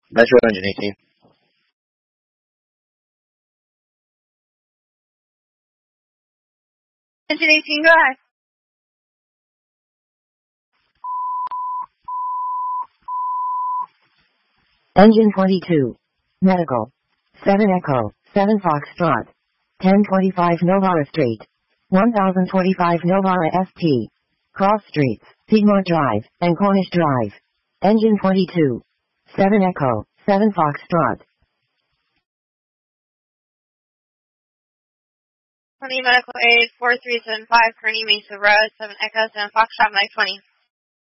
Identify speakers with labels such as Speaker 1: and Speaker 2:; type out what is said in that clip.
Speaker 1: Metro Engine 18.
Speaker 2: Engine 18, go ahead.
Speaker 3: Engine 22. Medical. 7 Echo, 7 Foxtrot. 1025 Novara Street. 1025 Novara ST. Cross Streets, Piedmont Drive, and Cornish Drive. Engine 22. 7 Echo, 7 Foxtrot.
Speaker 2: 20 Medical Aid 4375 Kearney Mesa Road, 7 Echo, 7 Foxtrot, Mike 20.